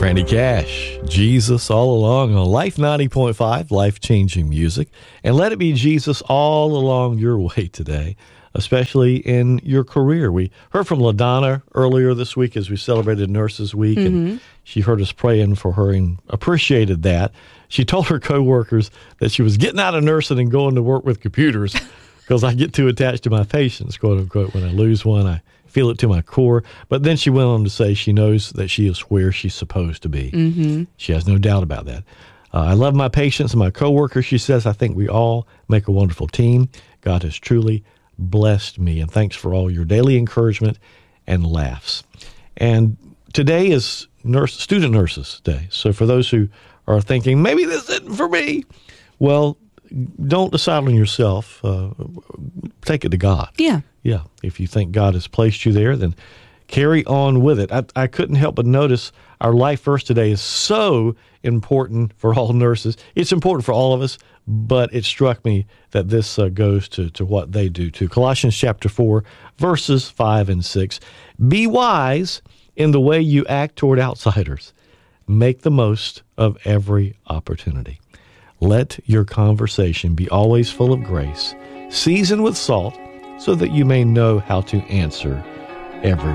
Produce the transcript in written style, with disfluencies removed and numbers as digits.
Franny Cash, Jesus All Along on Life 90.5, life-changing music. And let it be Jesus all along your way today, especially in your career. We heard from LaDonna earlier this week as we celebrated Nurses Week, and she heard us praying for her and appreciated that. She told her coworkers that she was getting out of nursing and going to work with computers because I get too attached to my patients, quote unquote. When I lose one, I feel it to my core. But then she went on to say she knows that she is where she's supposed to be. She has no doubt about that. I love my patients and my coworkers, she says. I think we all make a wonderful team. God has truly blessed me, and thanks for all your daily encouragement and laughs. And today is Student Nurses Day. So for those who are thinking, maybe this isn't for me, well, don't decide on yourself. Take it to God. Yeah. If you think God has placed you there, then carry on with it. I couldn't help but notice our life verse today is so important for all nurses. It's important for all of us, but it struck me that this goes to what they do too. Colossians chapter 4, verses 5 and 6. Be wise in the way you act toward outsiders. Make the most of every opportunity. Let your conversation be always full of grace, seasoned with salt, so that you may know how to answer every